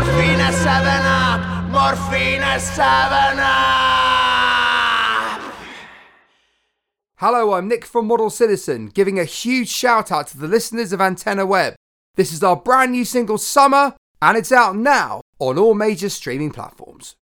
Morphine 7 Up, Morphine 7 Up. Hello, I'm Nick from Model Citizen, giving a huge shout out to the listeners of Antenna Web. This is our brand new single Summer, and it's out now on all major streaming platforms.